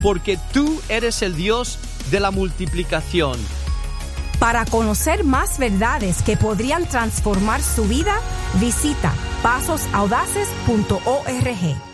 porque tú eres el Dios de la multiplicación. Para conocer más verdades que podrían transformar su vida, visita pasosaudaces.org.